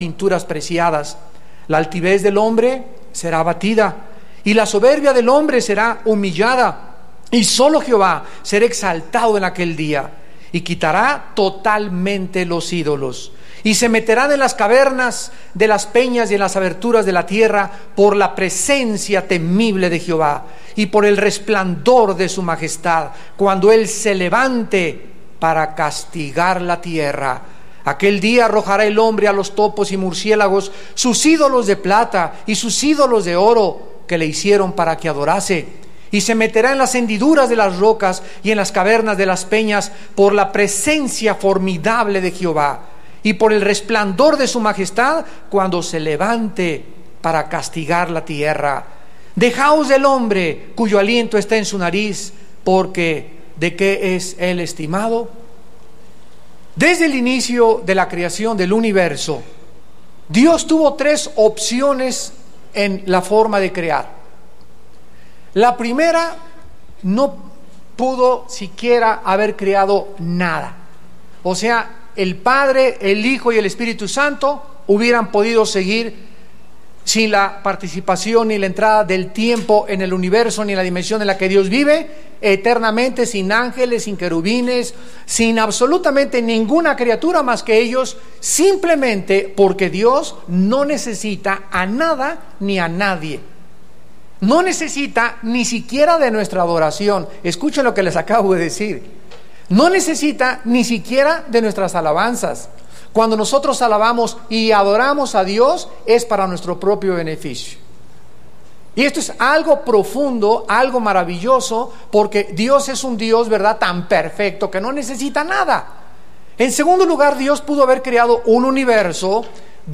pinturas preciadas. La altivez del hombre será abatida, y la soberbia del hombre será humillada, y solo Jehová será exaltado en aquel día, y quitará totalmente los ídolos, y se meterán en las cavernas de las peñas y en las aberturas de la tierra por la presencia temible de Jehová y por el resplandor de su majestad, cuando él se levante para castigar la tierra. Aquel día arrojará el hombre a los topos y murciélagos sus ídolos de plata y sus ídolos de oro que le hicieron para que adorase, y se meterá en las hendiduras de las rocas y en las cavernas de las peñas por la presencia formidable de Jehová y por el resplandor de su majestad, cuando se levante para castigar la tierra. Dejaos del hombre cuyo aliento está en su nariz, porque ¿de qué es él estimado? Desde el inicio de la creación del universo, Dios tuvo tres opciones en la forma de crear. La primera, no pudo siquiera haber creado nada. O sea, el Padre, el Hijo y el Espíritu Santo hubieran podido seguir sin la participación ni la entrada del tiempo en el universo, ni en la dimensión en la que Dios vive, eternamente, sin ángeles, sin querubines, sin absolutamente ninguna criatura más que ellos, simplemente porque Dios no necesita a nada ni a nadie. No necesita ni siquiera de nuestra adoración. Escuchen lo que les acabo de decir. No necesita ni siquiera de nuestras alabanzas. Cuando nosotros alabamos y adoramos a Dios, es para nuestro propio beneficio. Y esto es algo profundo, algo maravilloso, porque Dios es un Dios, ¿verdad?, tan perfecto que no necesita nada. En segundo lugar, Dios pudo haber creado un universo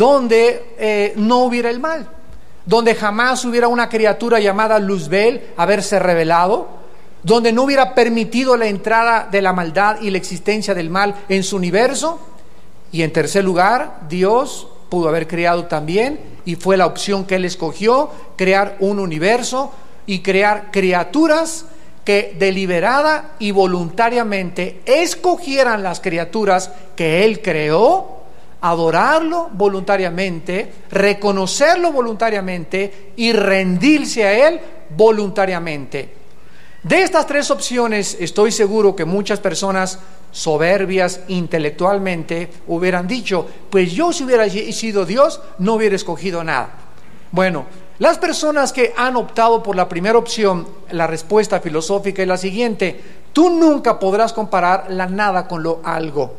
donde no hubiera el mal, donde jamás hubiera una criatura llamada Luzbel haberse revelado, donde no hubiera permitido la entrada de la maldad y la existencia del mal en su universo. Y en tercer lugar, Dios pudo haber creado también, y fue la opción que Él escogió, crear un universo y crear criaturas que deliberada y voluntariamente escogieran las criaturas que Él creó, adorarlo voluntariamente, reconocerlo voluntariamente y rendirse a Él voluntariamente. De estas tres opciones, estoy seguro que muchas personas soberbias intelectualmente hubieran dicho: pues yo, si hubiera sido Dios, no hubiera escogido nada. Bueno, las personas que han optado por la primera opción, la respuesta filosófica es la siguiente: tú nunca podrás comparar la nada con lo algo.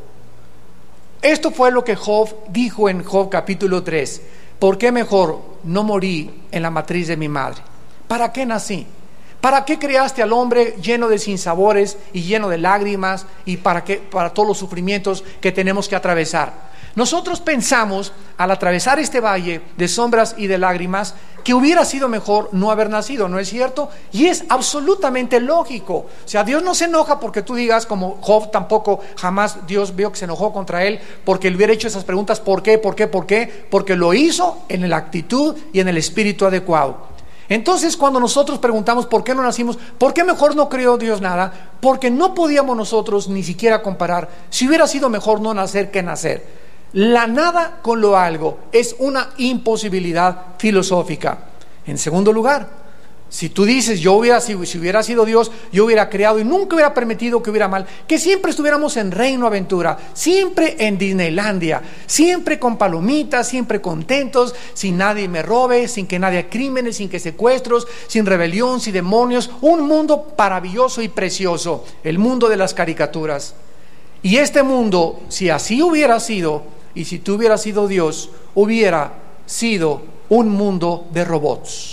Esto fue lo que Job dijo en Job capítulo 3. ¿Por qué mejor no morí en la matriz de mi madre? ¿Para qué nací? ¿Para qué creaste al hombre lleno de sinsabores y lleno de lágrimas? ¿Y para qué? Para todos los sufrimientos que tenemos que atravesar. Nosotros pensamos, al atravesar este valle de sombras y de lágrimas, que hubiera sido mejor no haber nacido, ¿no es cierto? Y es absolutamente lógico. O sea, Dios no se enoja porque tú digas, como Job tampoco jamás Dios vio que se enojó contra él porque le hubiera hecho esas preguntas: ¿por qué? ¿Por qué? ¿Por qué? Porque lo hizo en la actitud y en el espíritu adecuado. Entonces, cuando nosotros preguntamos ¿por qué no nacimos? ¿Por qué mejor no creó Dios nada? Porque no podíamos nosotros ni siquiera comparar si hubiera sido mejor no nacer que nacer. La nada con lo algo es una imposibilidad filosófica. En segundo lugar, si tú dices si hubiera sido Dios, yo hubiera creado y nunca hubiera permitido que hubiera mal, que siempre estuviéramos en Reino Aventura, siempre en Disneylandia, siempre con palomitas, siempre contentos, sin nadie me robe, sin que nadie haya crímenes, sin que secuestros, sin rebelión, sin demonios, un mundo maravilloso y precioso, el mundo de las caricaturas. Y este mundo, si así hubiera sido, y si tú hubieras sido Dios, hubiera sido un mundo de robots.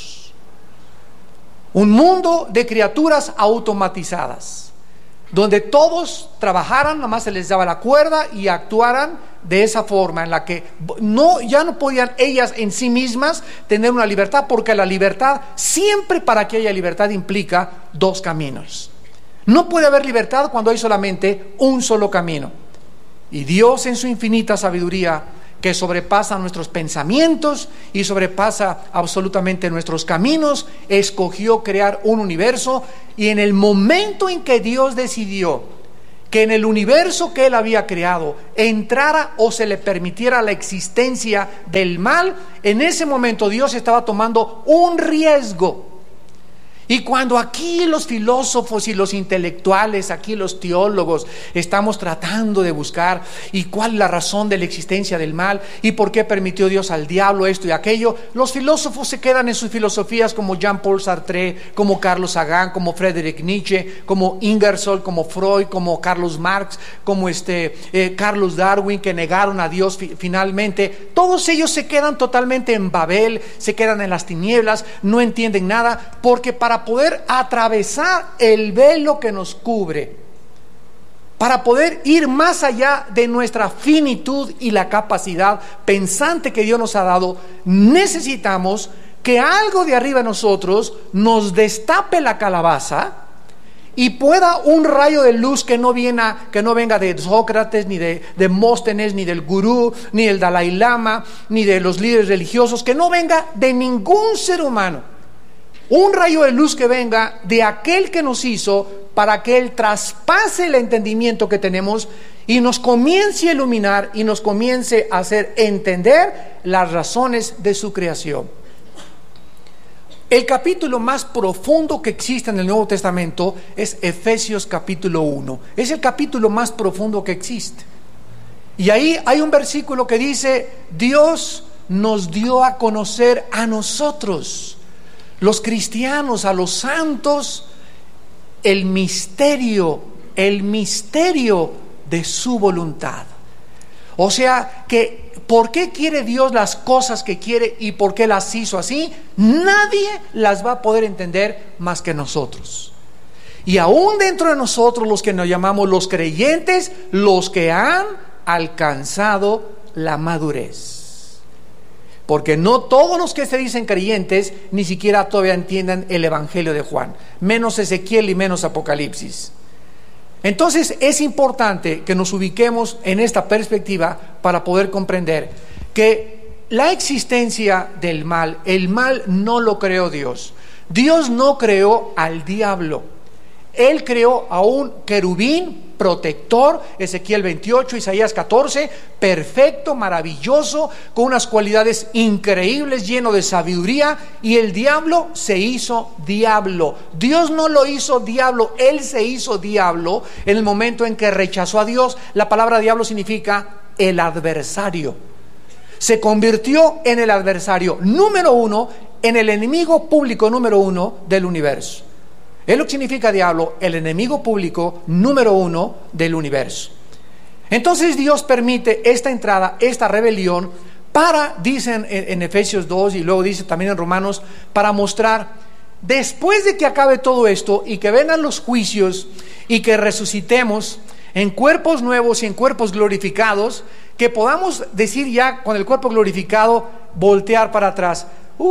Un mundo de criaturas automatizadas, donde todos trabajaran, nomás se les daba la cuerda y actuaran de esa forma en la que ya no podían ellas en sí mismas tener una libertad, porque la libertad, siempre para que haya libertad, implica dos caminos. No puede haber libertad cuando hay solamente un solo camino. Y Dios, en su infinita sabiduría, que sobrepasa nuestros pensamientos y sobrepasa absolutamente nuestros caminos, escogió crear un universo. Y en el momento en que Dios decidió que en el universo que Él había creado entrara o se le permitiera la existencia del mal, en ese momento Dios estaba tomando un riesgo. Y cuando aquí los filósofos y los intelectuales, aquí los teólogos, estamos tratando de buscar y cuál es la razón de la existencia del mal y por qué permitió Dios al diablo esto y aquello, los filósofos se quedan en sus filosofías como Jean-Paul Sartre, como Carlos Sagan, como Friedrich Nietzsche, como Ingersoll, como Freud, como Carlos Marx, como Carlos Darwin, que negaron a Dios finalmente. Todos ellos se quedan totalmente en Babel, se quedan en las tinieblas, no entienden nada, porque para poder atravesar el velo que nos cubre, para poder ir más allá de nuestra finitud y la capacidad pensante que Dios nos ha dado, necesitamos que algo de arriba de nosotros nos destape la calabaza y pueda un rayo de luz que no venga de Sócrates, ni de Demóstenes, ni del gurú, ni del Dalai Lama, ni de los líderes religiosos, que no venga de ningún ser humano. Un rayo de luz que venga de aquel que nos hizo, para que Él traspase el entendimiento que tenemos y nos comience a iluminar y nos comience a hacer entender las razones de su creación. El capítulo más profundo que existe en el Nuevo Testamento es Efesios capítulo 1. Es el capítulo más profundo que existe. Y ahí hay un versículo que dice: Dios nos dio a conocer a nosotros, los cristianos, a los santos, el misterio de su voluntad. O sea, que ¿por qué quiere Dios las cosas que quiere y por qué las hizo así? Nadie las va a poder entender más que nosotros. Y aún dentro de nosotros, los que nos llamamos los creyentes, los que han alcanzado la madurez. Porque no todos los que se dicen creyentes ni siquiera todavía entienden el Evangelio de Juan, menos Ezequiel y menos Apocalipsis. Entonces es importante que nos ubiquemos en esta perspectiva para poder comprender que la existencia del mal, el mal no lo creó Dios. Dios no creó al diablo. Él creó a un querubín protector, Ezequiel 28, Isaías 14, perfecto, maravilloso, con unas cualidades increíbles, lleno de sabiduría, y el diablo se hizo diablo. Dios no lo hizo diablo, Él se hizo diablo en el momento en que rechazó a Dios. La palabra diablo significa el adversario. Se convirtió en el adversario número uno, en el enemigo público número uno del universo. Es lo que significa diablo, el enemigo público número uno del universo. Entonces Dios permite esta entrada, esta rebelión, para, dicen en Efesios 2 y luego dice también en Romanos, para mostrar, después de que acabe todo esto y que vengan los juicios y que resucitemos en cuerpos nuevos y en cuerpos glorificados, que podamos decir ya con el cuerpo glorificado, voltear para atrás.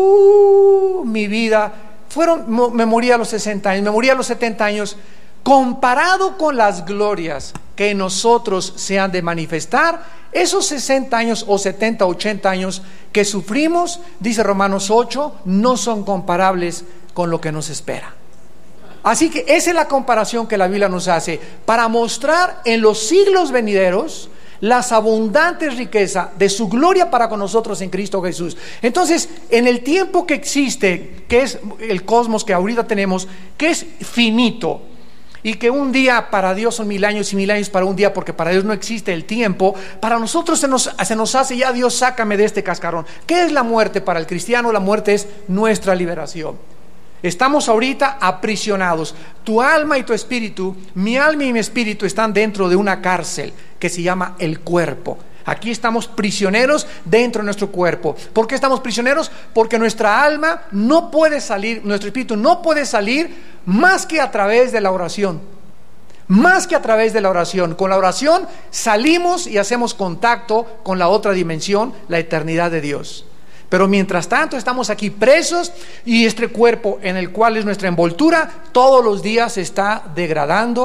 Mi vida me morí a los 60 años, me morí a los 70 años, comparado con las glorias que en nosotros se han de manifestar, esos 60 años o 70, 80 años que sufrimos, dice Romanos 8, no son comparables con lo que nos espera. Así que esa es la comparación que la Biblia nos hace para mostrar en los siglos venideros las abundantes riquezas de su gloria para con nosotros en Cristo Jesús. Entonces, en el tiempo que existe, que es el cosmos que ahorita tenemos, que es finito, y que un día para Dios son 1000 años y 1000 años para un día, porque para Dios no existe el tiempo, para nosotros se nos hace ya: Dios, sácame de este cascarón. ¿Qué es la muerte para el cristiano? La muerte es nuestra liberación. Estamos ahorita aprisionados. Tu alma y tu espíritu, mi alma y mi espíritu, están dentro de una cárcel que se llama el cuerpo. Aquí estamos prisioneros dentro de nuestro cuerpo. ¿Por qué estamos prisioneros? Porque nuestra alma no puede salir, nuestro espíritu no puede salir más que a través de la oración. Más que a través de la oración. Con la oración salimos y hacemos contacto con la otra dimensión, la eternidad de Dios. Pero mientras tanto estamos aquí presos, y este cuerpo en el cual es nuestra envoltura todos los días se está degradando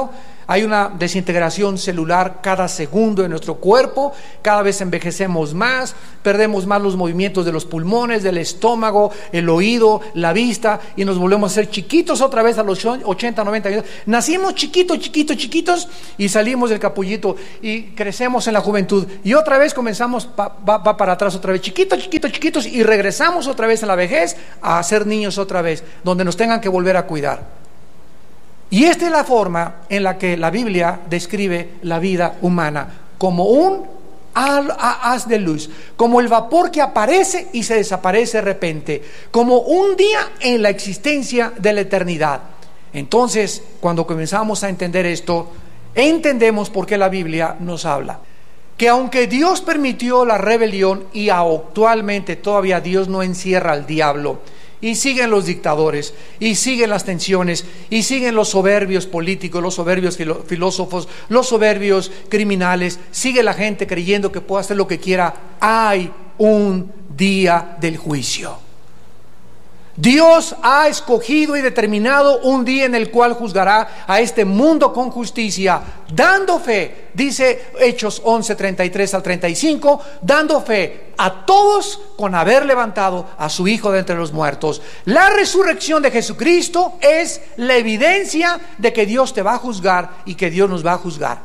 Hay una desintegración celular cada segundo de nuestro cuerpo, cada vez envejecemos más, perdemos más los movimientos de los pulmones, del estómago, el oído, la vista, y nos volvemos a ser chiquitos otra vez a los 80, 90 años. Nacimos chiquitos, y salimos del capullito y crecemos en la juventud, y otra vez comenzamos, va para atrás otra vez, chiquitos, y regresamos otra vez en la vejez a ser niños otra vez, donde nos tengan que volver a cuidar. Y esta es la forma en la que la Biblia describe la vida humana, como un haz de luz, como el vapor que aparece y se desaparece de repente, como un día en la existencia de la eternidad. Entonces, cuando comenzamos a entender esto, entendemos por qué la Biblia nos habla que aunque Dios permitió la rebelión, y actualmente todavía Dios no encierra al diablo, y siguen los dictadores, y siguen las tensiones, y siguen los soberbios políticos, los soberbios filósofos, los soberbios criminales, sigue la gente creyendo que puede hacer lo que quiera, hay un día del juicio. Dios ha escogido y determinado un día en el cual juzgará a este mundo con justicia, dando fe, dice Hechos 11, 33 al 35, dando fe a todos con haber levantado a su Hijo de entre los muertos. La resurrección de Jesucristo es la evidencia de que Dios te va a juzgar y que Dios nos va a juzgar.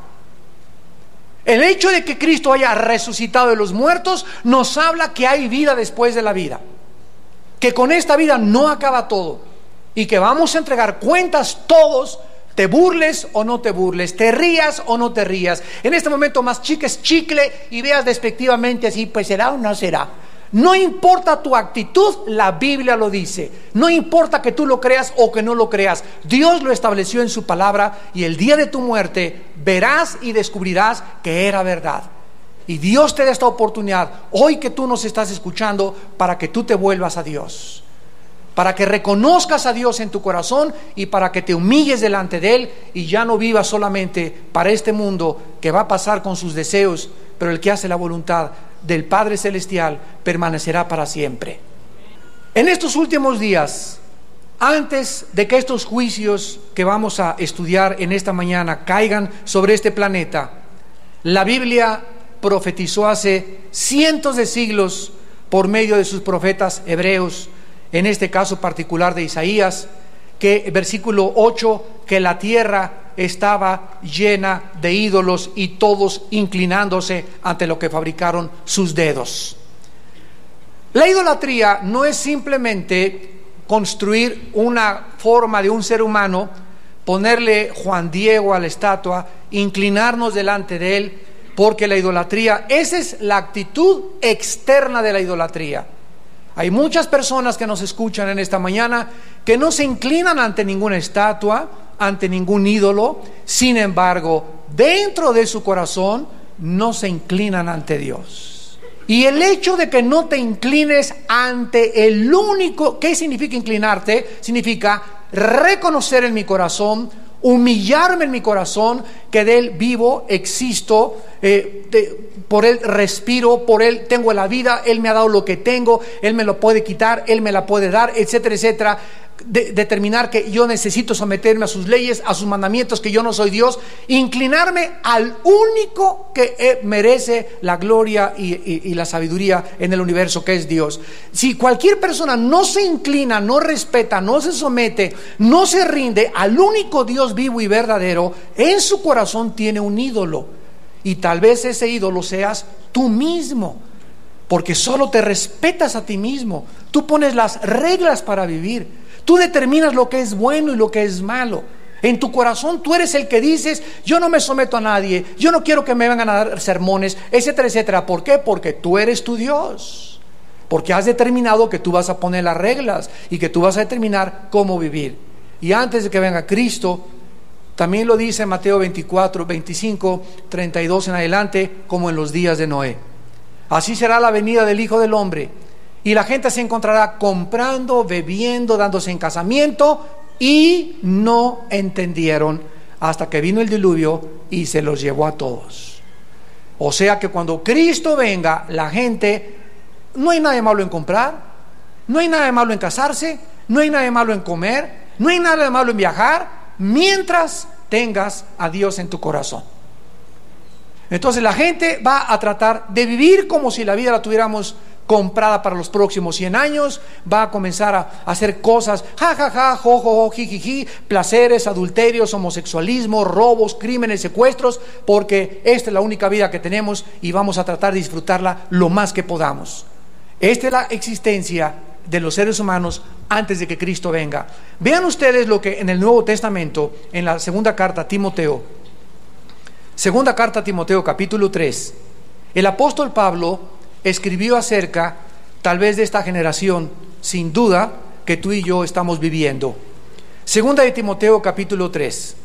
El hecho de que Cristo haya resucitado de los muertos nos habla que hay vida después de la vida, que con esta vida no acaba todo, y que vamos a entregar cuentas todos, te burles o no te burles, te rías o no te rías. En este momento mastiques chicle y veas despectivamente así, pues será o no será. No importa tu actitud, la Biblia lo dice. No importa que tú lo creas o que no lo creas, Dios lo estableció en su palabra, y el día de tu muerte verás y descubrirás que era verdad. Y Dios te da esta oportunidad hoy que tú nos estás escuchando, para que tú te vuelvas a Dios, para que reconozcas a Dios en tu corazón, y para que te humilles delante de Él, y ya no vivas solamente para este mundo que va a pasar con sus deseos, pero el que hace la voluntad del Padre Celestial permanecerá para siempre. En estos últimos días, antes de que estos juicios que vamos a estudiar en esta mañana caigan sobre este planeta, la Biblia profetizó hace cientos de siglos por medio de sus profetas hebreos, en este caso particular de Isaías, que versículo 8, que la tierra estaba llena de ídolos y todos inclinándose ante lo que fabricaron sus dedos. La idolatría no es simplemente construir una forma de un ser humano, ponerle Juan Diego a la estatua, inclinarnos delante de él, porque la idolatría, esa es la actitud externa de la idolatría. Hay muchas personas que nos escuchan en esta mañana que no se inclinan ante ninguna estatua, ante ningún ídolo. Sin embargo, dentro de su corazón no se inclinan ante Dios. Y el hecho de que no te inclines ante el único, ¿qué significa inclinarte? Significa reconocer en mi corazón, humillarme en mi corazón, que de Él vivo, existo, por Él respiro, por Él tengo la vida, Él me ha dado lo que tengo, Él me lo puede quitar, Él me la puede dar, etcétera, etcétera. Determinar que yo necesito someterme a sus leyes, a sus mandamientos, que yo no soy Dios, inclinarme al único que merece la gloria y la sabiduría en el universo, que es Dios. Si cualquier persona no se inclina, no respeta, no se somete, no se rinde al único Dios vivo y verdadero, en su corazón tiene un ídolo, y tal vez ese ídolo seas tú mismo, porque solo te respetas a ti mismo. Tú pones las reglas para vivir. Tú determinas lo que es bueno y lo que es malo. En tu corazón tú eres el que dices: yo no me someto a nadie, yo no quiero que me vengan a dar sermones, etcétera, etcétera. ¿Por qué? Porque tú eres tu Dios. Porque has determinado que tú vas a poner las reglas y que tú vas a determinar cómo vivir. Y antes de que venga Cristo, también lo dice en Mateo 24, 25, 32 en adelante, como en los días de Noé. Así será la venida del Hijo del Hombre. Y la gente se encontrará comprando, bebiendo, dándose en casamiento, y no entendieron hasta que vino el diluvio y se los llevó a todos. O sea que cuando Cristo venga, la gente, no hay nada de malo en comprar, no hay nada de malo en casarse, no hay nada de malo en comer, no hay nada de malo en viajar, mientras tengas a Dios en tu corazón. Entonces la gente va a tratar de vivir como si la vida la tuviéramos comprada para los próximos 100 años, va a comenzar a hacer cosas, jajaja, jojojo, jijiji, placeres, adulterios, homosexualismo, robos, crímenes, secuestros, porque esta es la única vida que tenemos y vamos a tratar de disfrutarla lo más que podamos. Esta es la existencia de los seres humanos antes de que Cristo venga. Vean ustedes lo que en el Nuevo Testamento, en la segunda carta a Timoteo, capítulo 3, el apóstol Pablo escribió acerca, tal vez, de esta generación, sin duda, que tú y yo estamos viviendo. Segunda de Timoteo, capítulo 3.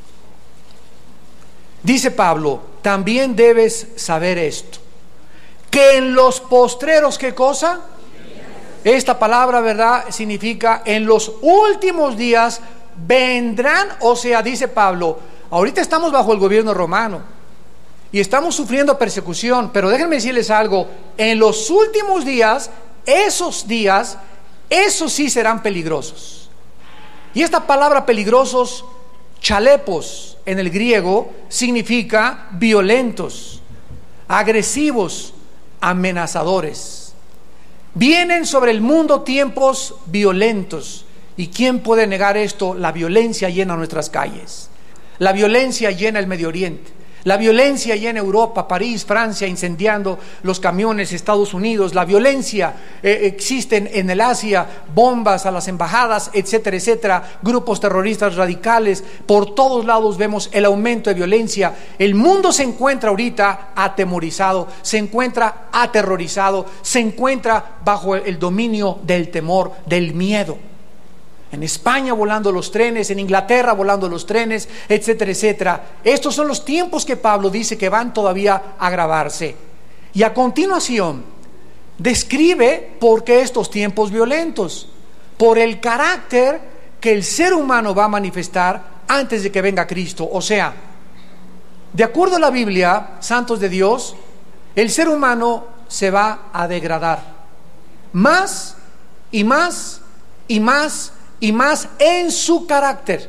Dice Pablo: también debes saber esto, que en los postreros, ¿qué cosa? Esta palabra, ¿verdad?, significa en los últimos días vendrán, o sea, dice Pablo, ahorita estamos bajo el gobierno romano y estamos sufriendo persecución, pero déjenme decirles algo, en los últimos días, esos sí serán peligrosos. Y esta palabra peligrosos, chalepos, en el griego, significa violentos, agresivos, amenazadores. Vienen sobre el mundo tiempos violentos. ¿Y quién puede negar esto? La violencia llena nuestras calles, la violencia llena el Medio Oriente, la violencia llena Europa, París, Francia, incendiando los camiones, Estados Unidos. La violencia existe en el Asia, bombas a las embajadas, etcétera, etcétera, grupos terroristas radicales. Por todos lados vemos el aumento de violencia. El mundo se encuentra ahorita atemorizado, se encuentra aterrorizado, se encuentra bajo el dominio del temor, del miedo. En España volando los trenes, en Inglaterra volando los trenes, etcétera, etcétera. Estos son los tiempos que Pablo dice que van todavía a agravarse. Y a continuación describe por qué estos tiempos violentos, por el carácter que el ser humano va a manifestar antes de que venga Cristo. O sea, de acuerdo a la Biblia, santos de Dios, el ser humano se va a degradar más y más y más y más en su carácter,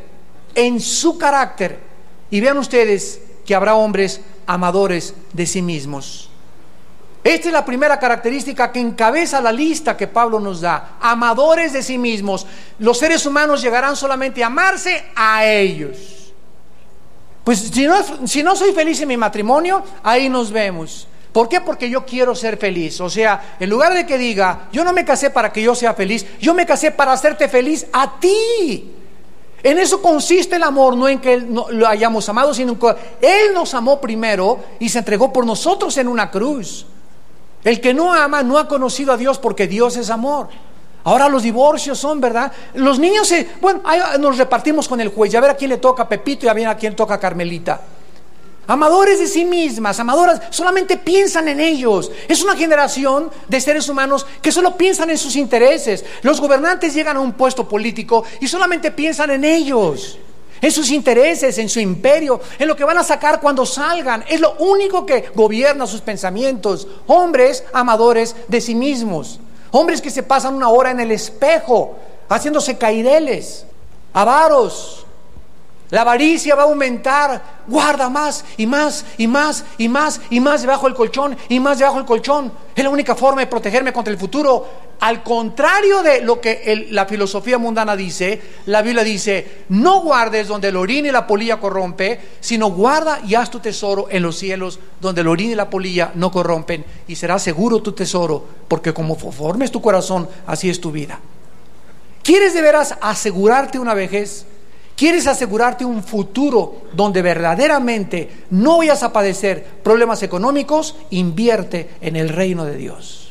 y vean ustedes que habrá hombres amadores de sí mismos. Esta es la primera característica que encabeza la lista que Pablo nos da: amadores de sí mismos. Los seres humanos llegarán solamente a amarse a ellos. Pues si no soy feliz en mi matrimonio, ahí nos vemos. ¿Por qué? Porque yo quiero ser feliz. O sea, en lugar de que diga, yo no me casé para que yo sea feliz, yo me casé para hacerte feliz a ti. En eso consiste el amor, no en que lo hayamos amado, sino en que Él nos amó primero y se entregó por nosotros en una cruz. El que no ama no ha conocido a Dios, porque Dios es amor. Ahora los divorcios son, ¿verdad? Los niños, nos repartimos con el juez, y a ver a quién le toca a Pepito y a ver a quién le toca a Carmelita. Amadores de sí mismas, amadoras, solamente piensan en ellos. Es una generación de seres humanos que solo piensan en sus intereses. Los gobernantes llegan a un puesto político y solamente piensan en ellos, en sus intereses, en su imperio, en lo que van a sacar cuando salgan. Es lo único que gobierna sus pensamientos. Hombres amadores de sí mismos, hombres que se pasan una hora en el espejo haciéndose caireles, avaros. La avaricia va a aumentar. Guarda más y más y más y más y más debajo del colchón y más debajo del colchón. Es la única forma de protegerme contra el futuro. Al contrario de lo que la filosofía mundana dice, la Biblia dice: no guardes donde el orín y la polilla corrompe, sino guarda y haz tu tesoro en los cielos, donde el orín y la polilla no corrompen, y será seguro tu tesoro, porque como formes tu corazón, así es tu vida. ¿Quieres de veras asegurarte una vejez? ¿Quieres asegurarte un futuro donde verdaderamente no vayas a padecer problemas económicos? Invierte en el reino de Dios.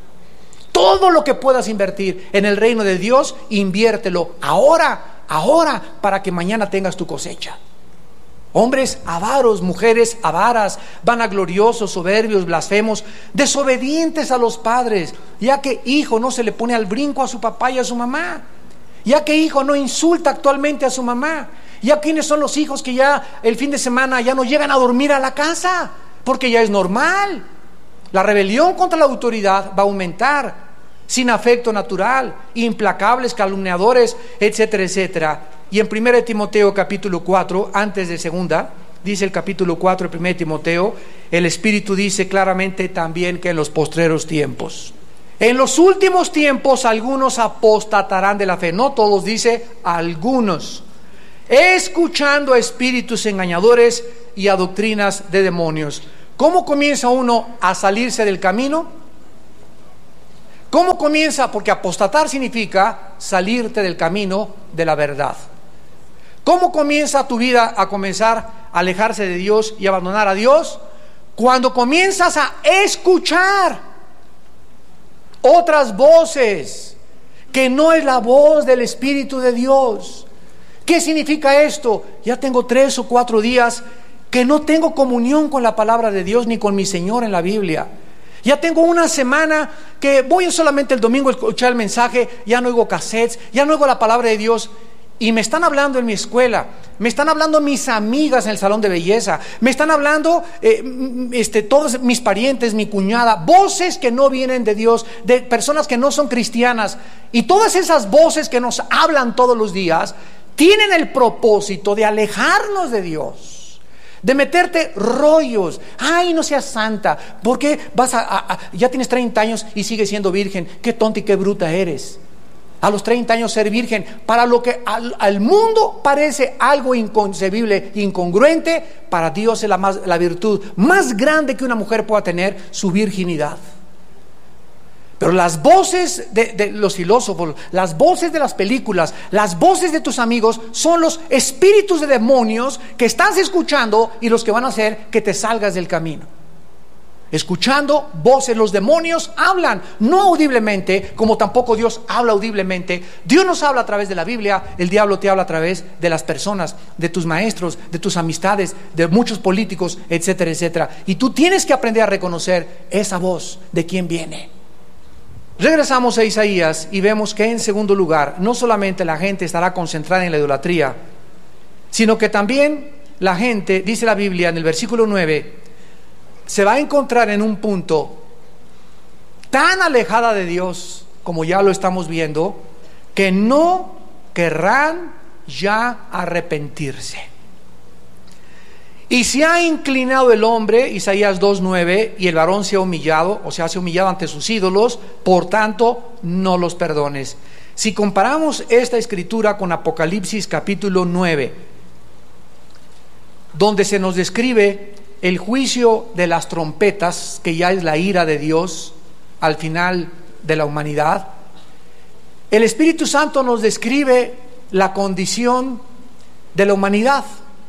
Todo lo que puedas invertir en el reino de Dios, inviértelo ahora, para que mañana tengas tu cosecha. Hombres avaros, mujeres avaras, vanagloriosos, soberbios, blasfemos, desobedientes a los padres, ya que hijo no se le pone al brinco a su papá y a su mamá. Ya que hijo no insulta actualmente a su mamá. Ya quiénes son los hijos que ya el fin de semana ya no llegan a dormir a la casa, porque ya es normal. La rebelión contra la autoridad va a aumentar, sin afecto natural, implacables, calumniadores, etcétera, etcétera. Y en 1 Timoteo capítulo 4, antes de segunda, dice el capítulo 4 de 1 Timoteo, el Espíritu dice claramente también que en los postreros tiempos, en los últimos tiempos, algunos apostatarán de la fe. No todos, dice algunos, escuchando a espíritus engañadores y a doctrinas de demonios. ¿Cómo comienza uno a salirse del camino? ¿Cómo comienza? Porque apostatar significa salirte del camino de la verdad. ¿Cómo comienza tu vida a comenzar a alejarse de Dios y abandonar a Dios? Cuando comienzas a escuchar otras voces, que no es la voz del Espíritu de Dios. ¿Qué significa esto? Ya tengo 3 o 4 días que no tengo comunión con la palabra de Dios ni con mi Señor en la Biblia. Ya tengo una semana que voy solamente el domingo a escuchar el mensaje, ya no oigo cassettes, ya no oigo la palabra de Dios. Y me están hablando en mi escuela, me están hablando mis amigas en el salón de belleza, me están hablando todos mis parientes, mi cuñada, voces que no vienen de Dios, de personas que no son cristianas. Y todas esas voces que nos hablan todos los días tienen el propósito de alejarnos de Dios, de meterte rollos. Ay, no seas santa, porque ya tienes 30 años y sigues siendo virgen. Qué tonta y qué bruta eres. A los 30 años ser virgen, para lo que al mundo parece algo inconcebible, incongruente, para Dios es la virtud más grande que una mujer pueda tener, su virginidad. Pero las voces de los filósofos, las voces de las películas, las voces de tus amigos son los espíritus de demonios que estás escuchando y los que van a hacer que te salgas del camino. Escuchando voces, los demonios hablan, no audiblemente, como tampoco Dios habla audiblemente. Dios nos habla a través de la Biblia, el diablo te habla a través de las personas, de tus maestros, de tus amistades, de muchos políticos, etcétera, etcétera. Y tú tienes que aprender a reconocer esa voz de quién viene. Regresamos a Isaías y vemos que en segundo lugar, no solamente la gente estará concentrada en la idolatría, sino que también la gente, dice la Biblia en el versículo 9, se va a encontrar en un punto tan alejada de Dios, como ya lo estamos viendo, que no querrán ya arrepentirse. Y se ha inclinado el hombre, Isaías 2:9, y el varón se ha humillado, o sea, se ha humillado ante sus ídolos, por tanto, no los perdones. Si comparamos esta escritura con Apocalipsis capítulo 9, donde se nos describe el juicio de las trompetas, que ya es la ira de Dios al final de la humanidad, el Espíritu Santo nos describe la condición de la humanidad,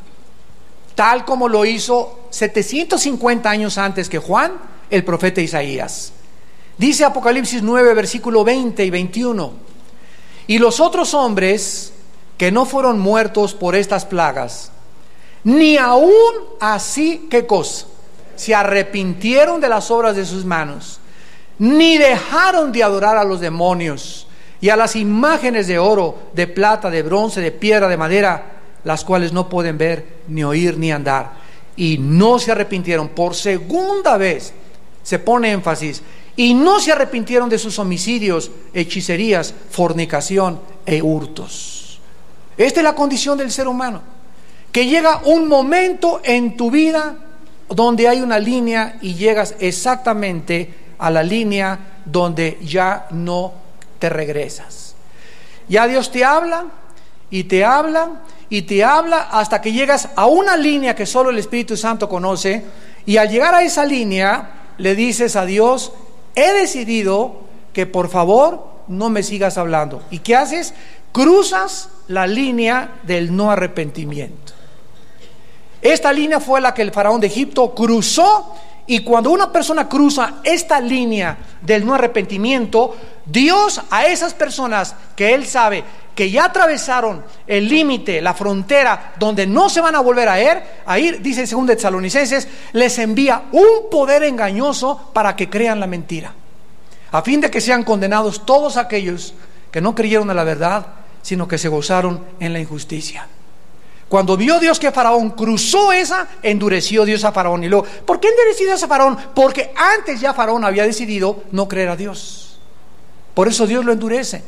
tal como lo hizo 750 años antes que Juan, el profeta Isaías. Dice Apocalipsis 9, versículo 20 y 21, y los otros hombres que no fueron muertos por estas plagas, ni aún así, ¿qué cosa? Se arrepintieron de las obras de sus manos, ni dejaron de adorar a los demonios y a las imágenes de oro, de plata, de bronce, de piedra, de madera, las cuales no pueden ver, ni oír, ni andar. Y no se arrepintieron. Por segunda vez se pone énfasis. Y no se arrepintieron de sus homicidios, hechicerías, fornicación e hurtos. Esta es la condición del ser humano. Que llega un momento en tu vida donde hay una línea y llegas exactamente a la línea donde ya no te regresas. Ya Dios te habla y te habla y te habla hasta que llegas a una línea que solo el Espíritu Santo conoce, y al llegar a esa línea le dices a Dios: he decidido que por favor no me sigas hablando. ¿Y qué haces? Cruzas la línea del no arrepentimiento. Esta línea fue la que el faraón de Egipto cruzó, y cuando una persona cruza esta línea del no arrepentimiento, Dios a esas personas que Él sabe que ya atravesaron el límite, la frontera, donde no se van a volver a ir, dice en 2 Tesalonicenses, les envía un poder engañoso para que crean la mentira, a fin de que sean condenados todos aquellos que no creyeron a la verdad, sino que se gozaron en la injusticia. Cuando vio Dios que Faraón cruzó esa, endureció Dios a Faraón. Y luego, ¿por qué endureció a Faraón? Porque antes ya Faraón había decidido no creer a Dios. Por eso Dios lo endurece.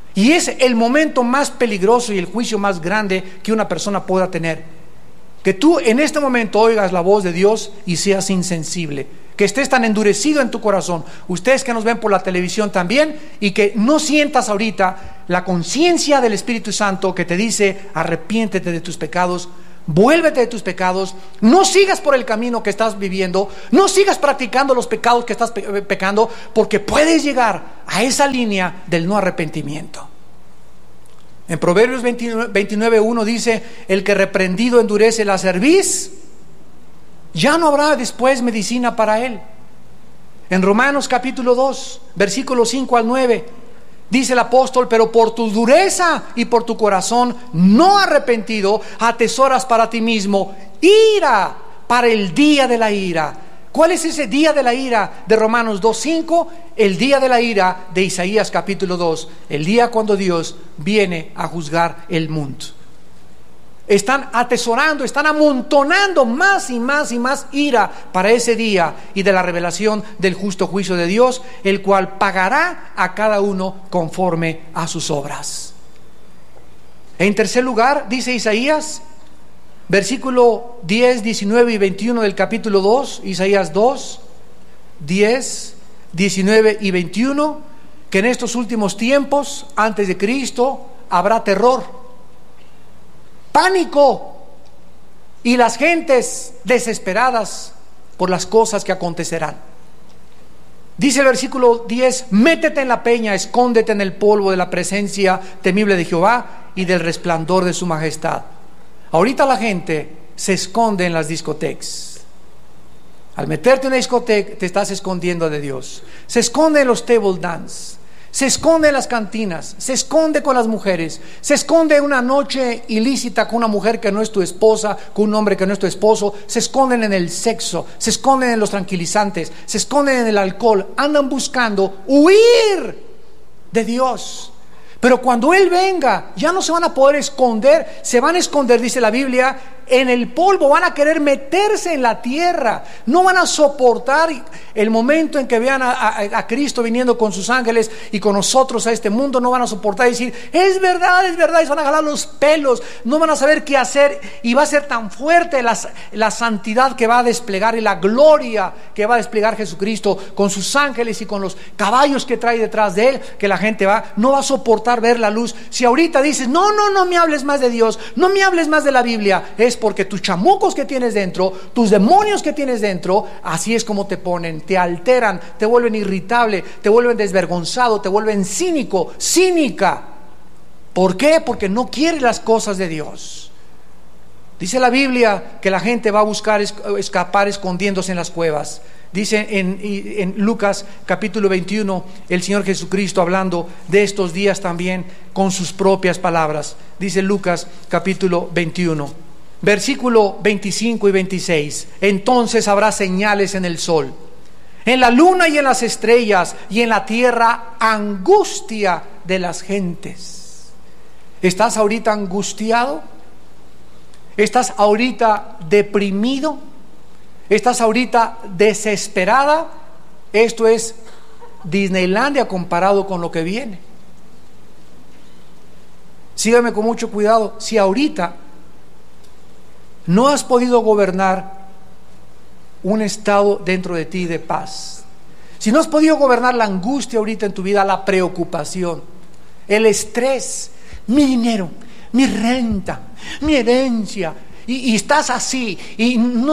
Y es el momento más peligroso y el juicio más grande que una persona pueda tener. Que tú en este momento oigas la voz de Dios y seas insensible. Que estés tan endurecido en tu corazón, ustedes que nos ven por la televisión también, y que no sientas ahorita la conciencia del Espíritu Santo que te dice: arrepiéntete de tus pecados, vuélvete de tus pecados, no sigas por el camino que estás viviendo, no sigas practicando los pecados que estás pecando, porque puedes llegar a esa línea del no arrepentimiento. En Proverbios 29:1 dice: el que reprendido endurece la cerviz, ya no habrá después medicina para él. En Romanos capítulo 2, versículos 5 al 9, dice el apóstol: pero por tu dureza y por tu corazón no arrepentido, atesoras para ti mismo ira para el día de la ira. ¿Cuál es ese día de la ira de Romanos 2:5? El día de la ira de Isaías capítulo 2, el día cuando Dios viene a juzgar el mundo. Están atesorando, están amontonando más y más y más ira para ese día y de la revelación del justo juicio de Dios, el cual pagará a cada uno conforme a sus obras. En tercer lugar, dice Isaías, versículo 10, 19 y 21 del capítulo 2, Isaías 2, 10, 19 y 21, que en estos últimos tiempos, antes de Cristo, habrá terror, pánico y las gentes desesperadas por las cosas que acontecerán. Dice el versículo 10: métete en la peña, escóndete en el polvo de la presencia temible de Jehová y del resplandor de su majestad. Ahorita la gente se esconde en las discotecas. Al meterte en una discoteca te estás escondiendo de Dios. Se esconde en los table dance, se esconde en las cantinas, se esconde con las mujeres, se esconde en una noche ilícita con una mujer que no es tu esposa, con un hombre que no es tu esposo, se esconden en el sexo, se esconden en los tranquilizantes, se esconden en el alcohol, andan buscando huir de Dios. Pero cuando Él venga, ya no se van a poder esconder, se van a esconder, dice la Biblia, en el polvo, van a querer meterse en la tierra, no van a soportar el momento en que vean a Cristo viniendo con sus ángeles y con nosotros a este mundo. No van a soportar y decir: es verdad, y se van a jalar los pelos, no van a saber qué hacer, y va a ser tan fuerte la santidad que va a desplegar y la gloria que va a desplegar Jesucristo con sus ángeles y con los caballos que trae detrás de Él, que la gente no va a soportar ver la luz. Si ahorita dices: no me hables más de Dios, no me hables más de la Biblia, es porque tus chamucos que tienes dentro, tus demonios que tienes dentro, así es como te ponen, te alteran, te vuelven irritable, te vuelven desvergonzado, te vuelven cínico, cínica. ¿Por qué? Porque no quieres las cosas de Dios. Dice la Biblia que la gente va a buscar escapar escondiéndose en las cuevas. Dice en Lucas capítulo 21, el Señor Jesucristo hablando de estos días también con sus propias palabras. Dice Lucas capítulo 21, versículo 25 y 26: entonces habrá señales en el sol, en la luna y en las estrellas, y en la tierra angustia de las gentes. ¿Estás ahorita angustiado? ¿Estás ahorita deprimido? ¿Estás ahorita desesperada? Esto es Disneylandia comparado con lo que viene. Sígame con mucho cuidado. Si ahorita no has podido gobernar un estado dentro de ti de paz, si no has podido gobernar la angustia ahorita en tu vida, la preocupación, el estrés, mi dinero, mi renta, mi herencia, y estás así, y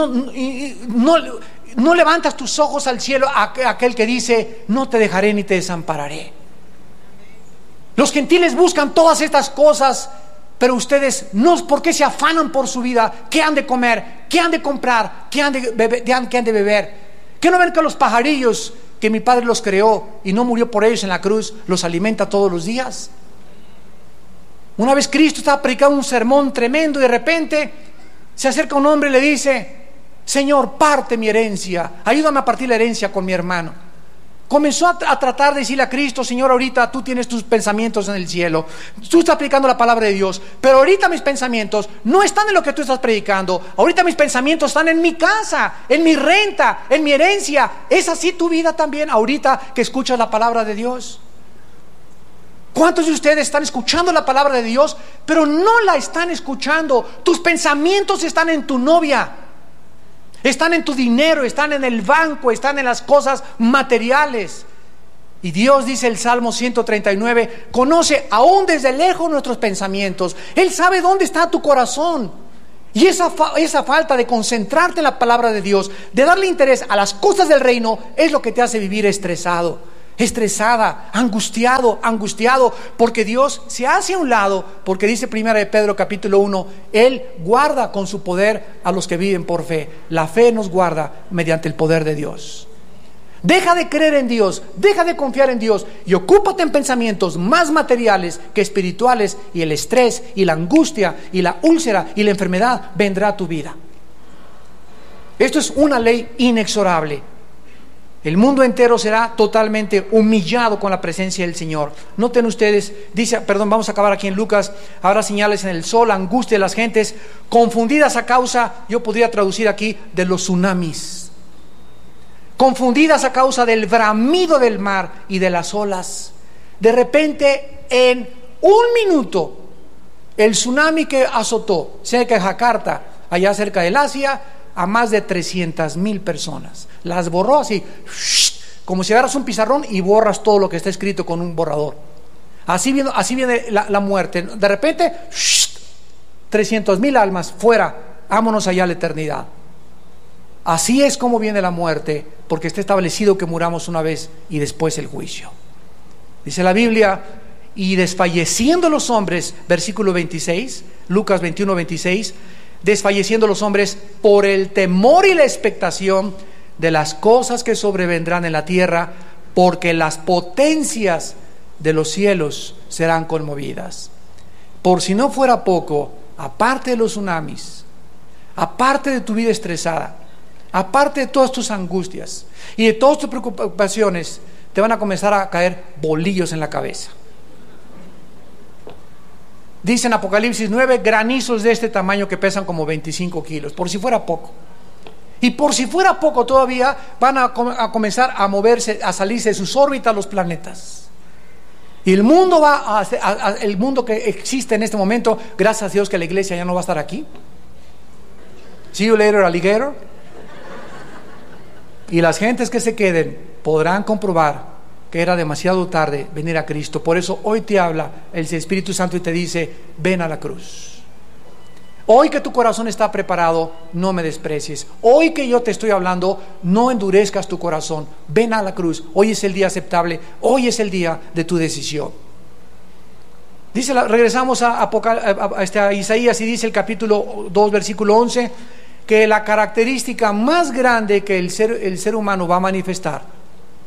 no levantas tus ojos al cielo, a aquel que dice: no te dejaré ni te desampararé. Los gentiles buscan todas estas cosas, pero ustedes no, ¿por qué se afanan por su vida? ¿Qué han de comer? ¿Qué han de comprar? ¿Qué han de beber? ¿Qué no ven que los pajarillos que mi Padre los creó y no murió por ellos en la cruz, los alimenta todos los días? Una vez Cristo estaba predicando un sermón tremendo y de repente se acerca un hombre y le dice: Señor, parte mi herencia, ayúdame a partir la herencia con mi hermano. Comenzó a tratar de decirle a Cristo: Señor, ahorita tú tienes tus pensamientos en el cielo, tú estás predicando la palabra de Dios, pero ahorita mis pensamientos no están en lo que tú estás predicando. Ahorita mis pensamientos están en mi casa, en mi renta, en mi herencia. ¿Es así tu vida también ahorita que escuchas la palabra de Dios? ¿Cuántos de ustedes están escuchando la palabra de Dios, pero no la están escuchando? Tus pensamientos están en tu novia, están en tu dinero, están en el banco, están en las cosas materiales. Y Dios, dice el Salmo 139, conoce aún desde lejos nuestros pensamientos. Él sabe dónde está tu corazón. Y esa falta de concentrarte en la palabra de Dios, de darle interés a las cosas del reino, es lo que te hace vivir estresada, angustiado, porque Dios se hace a un lado, porque dice 1 de Pedro capítulo 1, Él guarda con su poder a los que viven por fe. La fe nos guarda mediante el poder de Dios. Deja de creer en Dios, deja de confiar en Dios y ocúpate en pensamientos más materiales que espirituales, y el estrés y la angustia y la úlcera y la enfermedad vendrá a tu vida. Esto es una ley inexorable. El mundo entero será totalmente humillado con la presencia del Señor. Noten ustedes, vamos a acabar aquí en Lucas. Habrá señales en el sol, angustia de las gentes, confundidas a causa, yo podría traducir aquí, de los tsunamis. Confundidas a causa del bramido del mar y de las olas. De repente, en un minuto, el tsunami que azotó cerca de Jakarta, allá cerca del Asia, a más de 300,000 personas. Las borró así, como si agarras un pizarrón y borras todo lo que está escrito con un borrador. Así viene la muerte. De repente, 300,000 almas fuera, vámonos allá a la eternidad. Así es como viene la muerte, porque está establecido que muramos una vez y después el juicio. Dice la Biblia, y desfalleciendo los hombres, versículo 26, Lucas 21:26, desfalleciendo los hombres por el temor y la expectación de las cosas que sobrevendrán en la tierra, porque las potencias de los cielos serán conmovidas. Por si no fuera poco, aparte de los tsunamis, aparte de tu vida estresada, aparte de todas tus angustias y de todas tus preocupaciones, te van a comenzar a caer bolillos en la cabeza. Dice en Apocalipsis 9, granizos de este tamaño que pesan como 25 kilos, por si fuera poco. Y por si fuera poco todavía van a comenzar a moverse, a salirse de sus órbitas los planetas. Y el mundo el mundo que existe en este momento, gracias a Dios que la iglesia ya no va a estar aquí. See you later, alligator. Y las gentes que se queden podrán comprobar que era demasiado tarde venir a Cristo. Por eso hoy te habla el Espíritu Santo y te dice, ven a la cruz. Hoy que tu corazón está preparado, no me desprecies. Hoy que yo te estoy hablando, no endurezcas tu corazón. Ven a la cruz. Hoy es el día aceptable. Hoy es el día de tu decisión. Regresamos a Isaías, y dice el capítulo 2, versículo 11, que la característica más grande que el ser humano va a manifestar,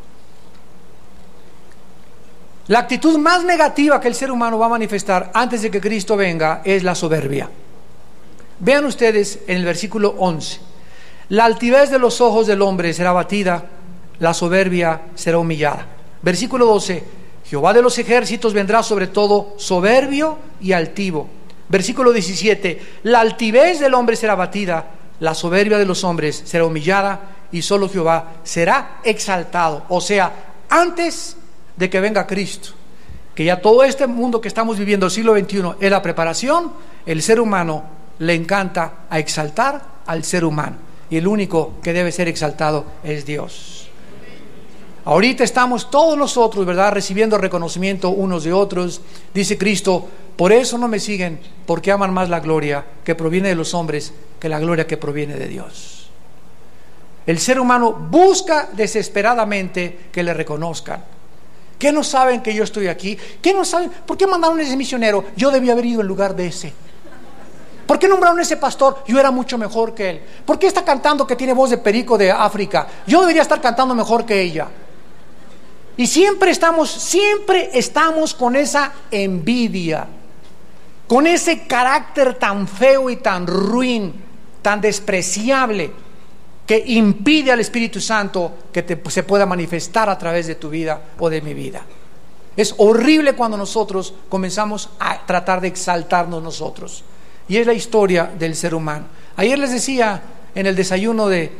la actitud más negativa que el ser humano va a manifestar antes de que Cristo venga, es la soberbia. Vean ustedes en el versículo 11, la altivez de los ojos del hombre será abatida, la soberbia será humillada. Versículo 12, Jehová de los ejércitos vendrá sobre todo soberbio y altivo. Versículo 17, la altivez del hombre será abatida, la soberbia de los hombres será humillada, y solo Jehová será exaltado. O sea, antes de que venga Cristo, que ya todo este mundo que estamos viviendo, el siglo XXI, es la preparación, el ser humano le encanta a exaltar al ser humano, y el único que debe ser exaltado es Dios. Ahorita estamos todos nosotros, ¿verdad?, recibiendo reconocimiento unos de otros. Dice Cristo, por eso no me siguen, porque aman más la gloria que proviene de los hombres que la gloria que proviene de Dios. El ser humano busca desesperadamente que le reconozcan. ¿Qué no saben que yo estoy aquí? ¿Qué no saben? ¿Por qué mandaron a ese misionero? Yo debía haber ido en lugar de ese. ¿Por qué nombraron a ese pastor? Yo era mucho mejor que él. ¿Por qué está cantando que tiene voz de perico de África? Yo debería estar cantando mejor que ella. Y siempre estamos con esa envidia, con ese carácter tan feo y tan ruin, tan despreciable, que impide al Espíritu Santo que se pueda manifestar a través de tu vida o de mi vida. Es horrible cuando nosotros comenzamos a tratar de exaltarnos nosotros. Y es la historia del ser humano. Ayer les decía en el desayuno de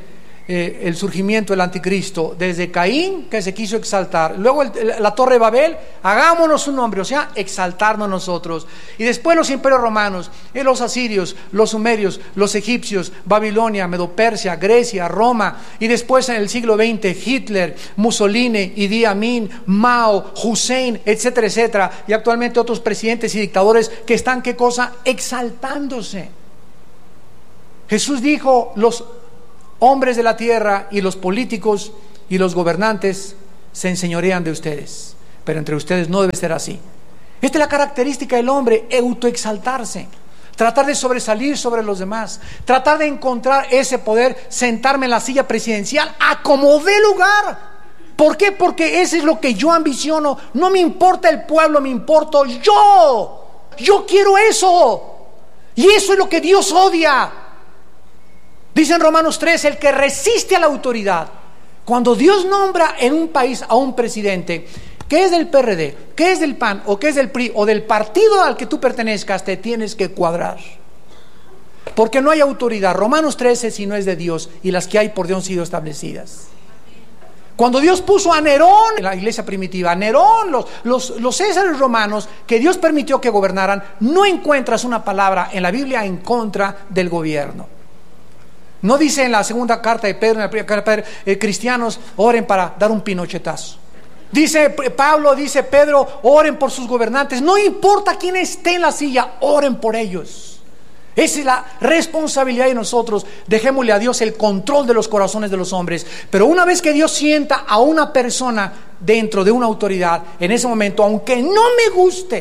el surgimiento del anticristo, desde Caín, que se quiso exaltar, luego la torre de Babel, hagámonos un nombre, o sea, exaltarnos nosotros, y después los imperios romanos, los asirios, los sumerios, los egipcios, Babilonia, Medo-Persia, Grecia, Roma, y después en el siglo XX, Hitler, Mussolini, Idi Amin, Mao, Hussein, etcétera, etcétera, y actualmente otros presidentes y dictadores que están, ¿qué cosa? Exaltándose. Jesús dijo: los hombres de la tierra y los políticos y los gobernantes se enseñorean de ustedes, pero entre ustedes no debe ser así. Esta es la característica del hombre: autoexaltarse, tratar de sobresalir sobre los demás, tratar de encontrar ese poder, sentarme en la silla presidencial a como dé lugar. ¿Por qué? Porque eso es lo que yo ambiciono. No me importa el pueblo, me importo yo. Yo quiero eso, y eso es lo que Dios odia. Dice en Romanos 3: el que resiste a la autoridad. Cuando Dios nombra en un país a un presidente que es del PRD, que es del PAN, o que es del PRI, o del partido al que tú pertenezcas, te tienes que cuadrar, porque no hay autoridad. Romanos 13, si no es de Dios, y las que hay por Dios han sido establecidas. Cuando Dios puso a Nerón en la iglesia primitiva, a Nerón, los césares romanos que Dios permitió que gobernaran, no encuentras una palabra en la Biblia en contra del gobierno. No dice en la segunda carta de Pedro, en la primera carta de Pedro, cristianos, oren para dar un pinochetazo. Dice Pablo, dice Pedro, oren por sus gobernantes. No importa quién esté en la silla, oren por ellos. Esa es la responsabilidad de nosotros. Dejémosle a Dios el control de los corazones de los hombres. Pero una vez que Dios sienta a una persona dentro de una autoridad, en ese momento, aunque no me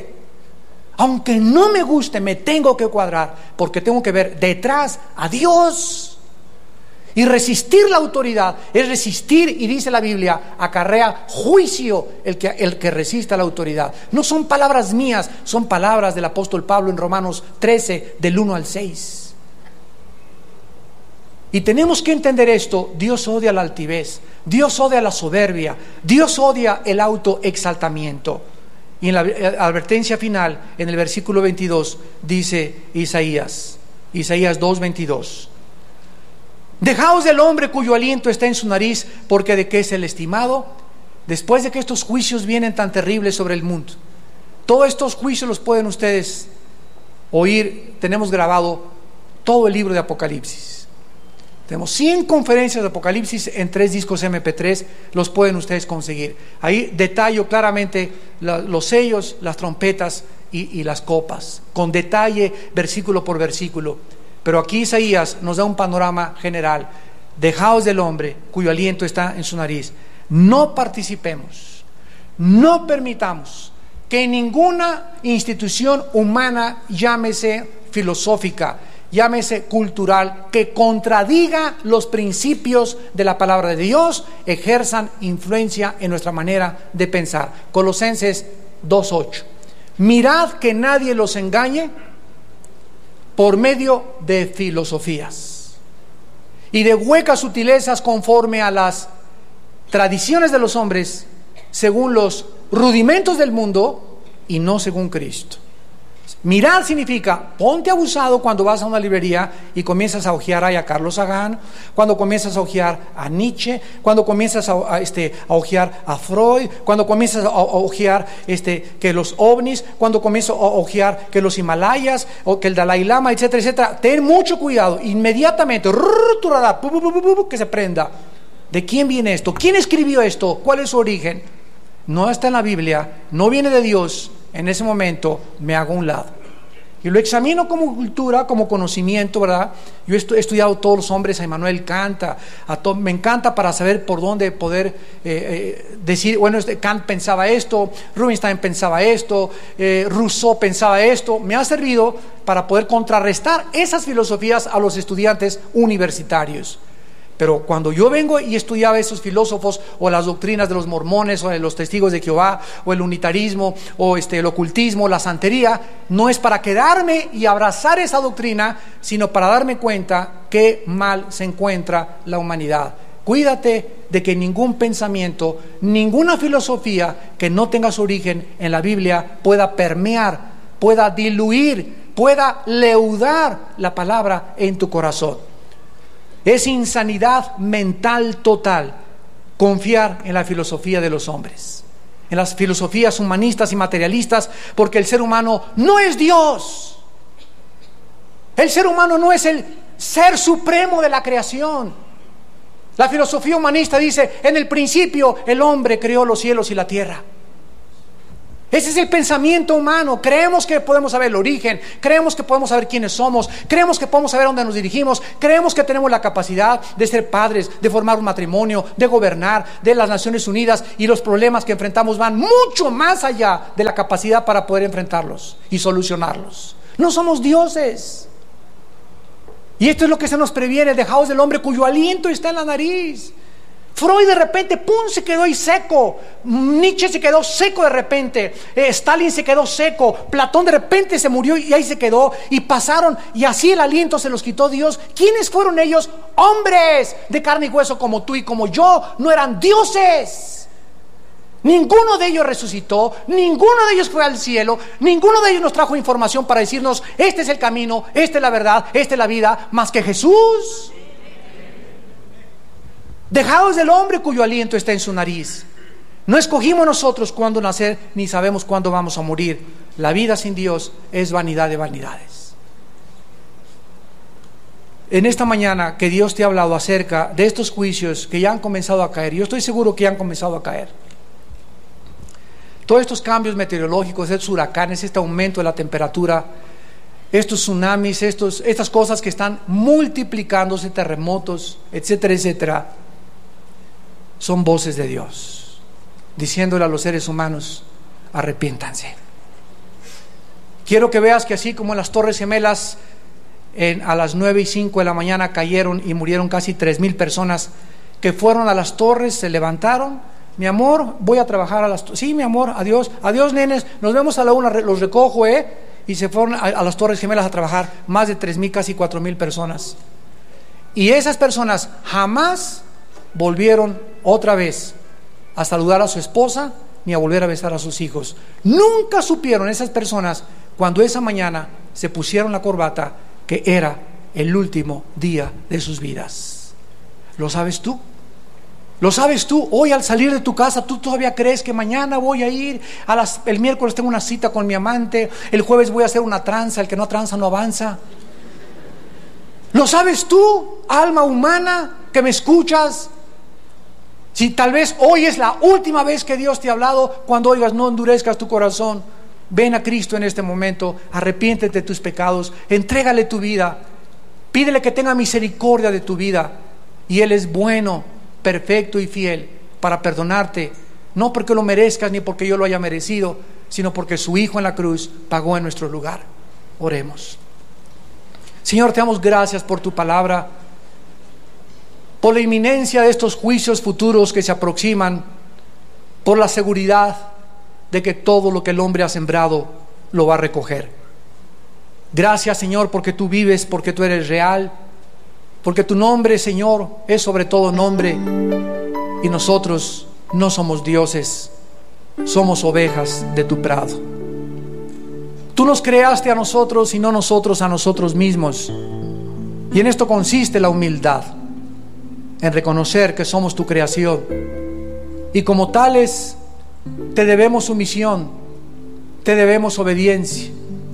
guste, me tengo que cuadrar, porque tengo que ver detrás a Dios. Y resistir la autoridad es resistir, y dice la Biblia, acarrea juicio el que resista la autoridad. No son palabras mías, son palabras del apóstol Pablo en Romanos 13, del 1 al 6. Y tenemos que entender esto: Dios odia la altivez, Dios odia la soberbia, Dios odia el autoexaltamiento. Y en la advertencia final, en el versículo 22, dice Isaías 2:22: dejaos del hombre cuyo aliento está en su nariz, porque de qué es el estimado. Después de que estos juicios vienen tan terribles sobre el mundo, todos estos juicios los pueden ustedes oír. Tenemos grabado todo el libro de Apocalipsis. Tenemos 100 conferencias de Apocalipsis en 3 discos MP3, los pueden ustedes conseguir. Ahí detallo claramente los sellos, las trompetas y las copas, con detalle, versículo por versículo. Pero aquí Isaías nos da un panorama general: dejaos del hombre cuyo aliento está en su nariz. No participemos, no permitamos que ninguna institución humana, llámese filosófica, llámese cultural, que contradiga los principios de la palabra de Dios, ejerzan influencia en nuestra manera de pensar. Colosenses 2:8: mirad que nadie los engañe por medio de filosofías y de huecas sutilezas, conforme a las tradiciones de los hombres, según los rudimentos del mundo y no según Cristo. Mirar significa: ponte abusado cuando vas a una librería y comienzas a hojear a Carlos Sagan, cuando comienzas a hojear a Nietzsche, cuando comienzas a hojear a Freud, cuando comienzas a hojear que los ovnis, cuando comienzas a hojear que los Himalayas o que el Dalai Lama, etcétera, etcétera. Ten mucho cuidado, inmediatamente tu radar que se prenda. ¿De quién viene esto? ¿Quién escribió esto? ¿Cuál es su origen? No está en la Biblia, no viene de Dios. En ese momento me hago a un lado y lo examino como cultura, como conocimiento, ¿verdad? Yo he estudiado todos los hombres, a Immanuel Kant, me encanta, para saber por dónde poder decir, bueno, Kant pensaba esto, Rubinstein pensaba esto, Rousseau pensaba esto. Me ha servido para poder contrarrestar esas filosofías a los estudiantes universitarios. Pero cuando yo vengo y estudiaba esos filósofos, o las doctrinas de los mormones, o de los testigos de Jehová, o el unitarismo, o el ocultismo, la santería, no es para quedarme y abrazar esa doctrina, sino para darme cuenta qué mal se encuentra la humanidad. Cuídate de que ningún pensamiento, ninguna filosofía que no tenga su origen en la Biblia pueda permear, pueda diluir, pueda leudar la palabra en tu corazón. Es insanidad mental total confiar en la filosofía de los hombres, en las filosofías humanistas y materialistas, porque el ser humano no es Dios. El ser humano no es el ser supremo de la creación. La filosofía humanista dice: en el principio el hombre creó los cielos y la tierra. Ese es el pensamiento humano. Creemos que podemos saber el origen, creemos que podemos saber quiénes somos, creemos que podemos saber dónde nos dirigimos, creemos que tenemos la capacidad de ser padres, de formar un matrimonio, de gobernar, de las Naciones Unidas, y los problemas que enfrentamos van mucho más allá de la capacidad para poder enfrentarlos y solucionarlos. No somos dioses. Y esto es lo que se nos previene: dejaos del hombre cuyo aliento está en la nariz. Freud de repente, ¡pum!, se quedó ahí seco. Nietzsche se quedó seco de repente. Stalin se quedó seco. Platón de repente se murió y ahí se quedó. Y pasaron, y así el aliento se los quitó Dios. ¿Quiénes fueron ellos? Hombres de carne y hueso como tú y como yo. No eran dioses. Ninguno de ellos resucitó, ninguno de ellos fue al cielo, ninguno de ellos nos trajo información para decirnos: este es el camino, esta es la verdad, esta es la vida, más que Jesús. Dejados del hombre cuyo aliento está en su nariz. No escogimos nosotros cuándo nacer, ni sabemos cuándo vamos a morir. La vida sin Dios es vanidad de vanidades. En esta mañana que Dios te ha hablado acerca de estos juicios que ya han comenzado a caer, yo estoy seguro que ya han comenzado a caer. Todos estos cambios meteorológicos, estos huracanes, este aumento de la temperatura, estos tsunamis, estas cosas que están multiplicándose, terremotos, etcétera, etcétera, son voces de Dios diciéndole a los seres humanos: arrepiéntanse. Quiero que veas que así como en las Torres Gemelas a las 9:05 de la mañana cayeron y murieron casi 3,000 personas que fueron a las torres, se levantaron: mi amor, voy a trabajar a las torres. Sí, mi amor, adiós, adiós nenes, nos vemos a la 1, los recojo, y se fueron a las Torres Gemelas a trabajar. Más de 3,000, casi 4,000 personas. Y esas personas jamás volvieron otra vez a saludar a su esposa ni a volver a besar a sus hijos. Nunca supieron esas personas, cuando esa mañana se pusieron la corbata, que era el último día de sus vidas. ¿Lo sabes tú? ¿Lo sabes tú? Hoy al salir de tu casa, ¿tú todavía crees que mañana voy a ir el miércoles tengo una cita con mi amante, el jueves voy a hacer una tranza, el que no tranza no avanza? ¿Lo sabes tú, alma humana que me escuchas? Si tal vez hoy es la última vez que Dios te ha hablado, cuando oigas, no endurezcas tu corazón. Ven a Cristo en este momento, arrepiéntete de tus pecados, entrégale tu vida, pídele que tenga misericordia de tu vida, y Él es bueno, perfecto y fiel para perdonarte, no porque lo merezcas ni porque yo lo haya merecido, sino porque su Hijo en la cruz pagó en nuestro lugar. Oremos. Señor, te damos gracias por tu palabra, por la inminencia de estos juicios futuros que se aproximan, por la seguridad de que todo lo que el hombre ha sembrado lo va a recoger. Gracias, Señor, porque tú vives, porque tú eres real, porque tu nombre, Señor, es sobre todo nombre, y nosotros no somos dioses, somos ovejas de tu prado. Tú nos creaste a nosotros y no nosotros a nosotros mismos, y en esto consiste la humildad, en reconocer que somos tu creación, y como tales te debemos sumisión, te debemos obediencia,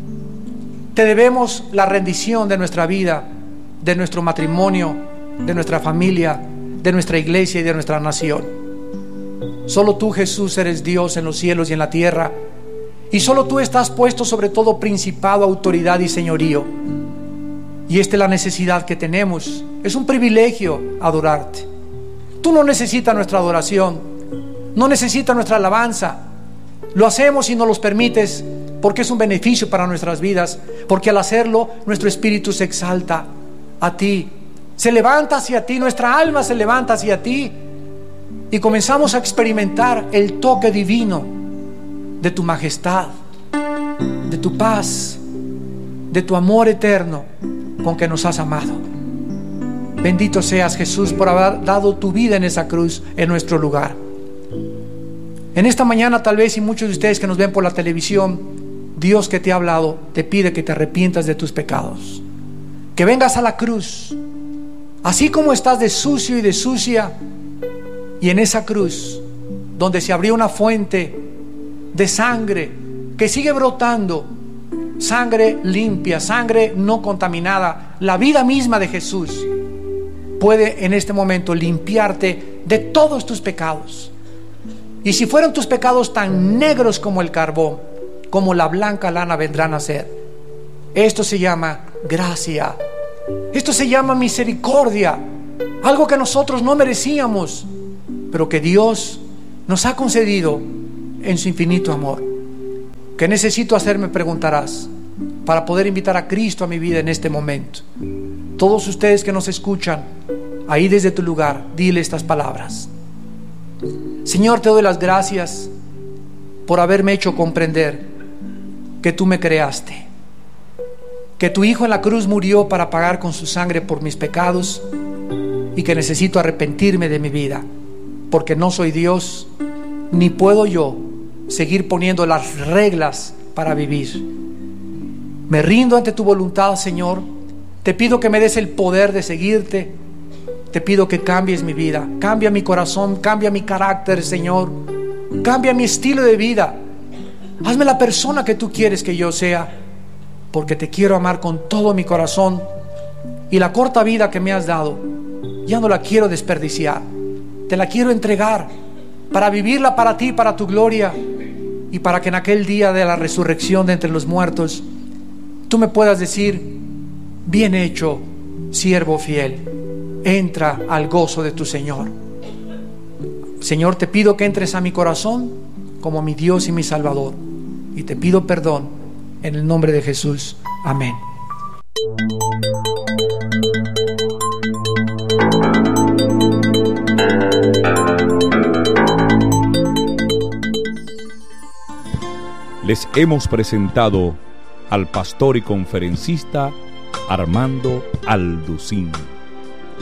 te debemos la rendición de nuestra vida, de nuestro matrimonio, de nuestra familia, de nuestra iglesia y de nuestra nación. Solo tú, Jesús, eres Dios en los cielos y en la tierra, y solo tú estás puesto sobre todo principado, autoridad y señorío. Y esta es la necesidad que tenemos. Es un privilegio adorarte. Tú no necesitas nuestra adoración, no necesitas nuestra alabanza. Lo hacemos y nos los permites porque es un beneficio para nuestras vidas, porque al hacerlo nuestro espíritu se exalta a ti, se levanta hacia ti, nuestra alma se levanta hacia ti, y comenzamos a experimentar el toque divino de tu majestad, de tu paz, de tu amor eterno con que nos has amado. Bendito seas, Jesús, por haber dado tu vida en esa cruz en nuestro lugar. En esta mañana, tal vez, y muchos de ustedes que nos ven por la televisión, Dios que te ha hablado te pide que te arrepientas de tus pecados, que vengas a la cruz, Así como estás de sucio y de sucia, y en esa cruz, donde se abrió una fuente de sangre que sigue brotando, sangre limpia, sangre no contaminada, la vida misma de Jesús puede en este momento limpiarte de todos tus pecados. Y si fueron tus pecados tan negros como el carbón, como la blanca lana vendrán a ser. Esto se llama gracia. Esto se llama misericordia. Algo que nosotros no merecíamos, pero que Dios nos ha concedido en su infinito amor. ¿Qué necesito hacer? Me preguntarás, para poder invitar a Cristo a mi vida en este momento. Todos ustedes que nos escuchan, ahí desde tu lugar, dile estas palabras: Señor, te doy las gracias por haberme hecho comprender que tú me creaste, que tu Hijo en la cruz murió para pagar con su sangre por mis pecados, y que necesito arrepentirme de mi vida, porque no soy Dios, ni puedo yo seguir poniendo las reglas para vivir. Me rindo ante tu voluntad, Señor. Te pido que me des el poder de seguirte. Te pido que cambies mi vida, cambia mi corazón, cambia mi carácter, Señor. Cambia mi estilo de vida. Hazme la persona que tú quieres que yo sea, porque te quiero amar con todo mi corazón, y la corta vida que me has dado ya no la quiero desperdiciar. Te la quiero entregar para vivirla para ti, para tu gloria, y para que en aquel día de la resurrección de entre los muertos tú me puedas decir: bien hecho, siervo fiel, entra al gozo de tu Señor. Señor, te pido que entres a mi corazón como mi Dios y mi Salvador, y te pido perdón en el nombre de Jesús. Amén. Les hemos presentado al pastor y conferencista Armando Alducín.